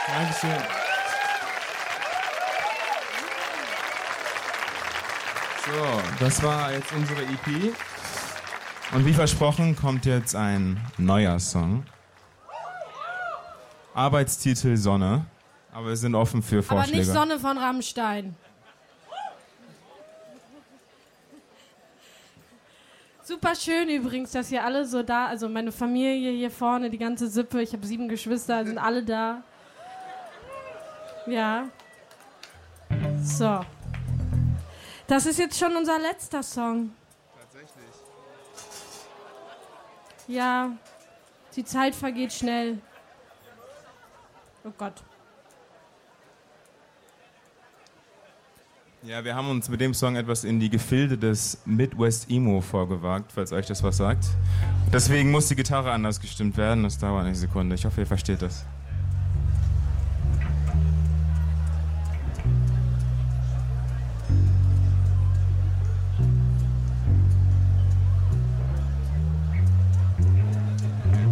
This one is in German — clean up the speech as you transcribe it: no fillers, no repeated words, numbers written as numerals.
Dankeschön. So, das war jetzt unsere EP. Und wie versprochen kommt jetzt ein neuer Song. Arbeitstitel Sonne. Aber wir sind offen für Vorschläge. Aber nicht Sonne von Rammstein. Super schön übrigens, dass ihr alle so da, also meine Familie hier vorne, die ganze Sippe, ich habe 7 Geschwister, sind alle da. Ja. So. Das ist jetzt schon unser letzter Song. Tatsächlich. Ja, die Zeit vergeht schnell. Oh Gott. Ja, wir haben uns mit dem Song etwas in die Gefilde des Midwest Emo vorgewagt, falls euch das was sagt. Deswegen muss die Gitarre anders gestimmt werden. Das dauert eine Sekunde. Ich hoffe, ihr versteht das.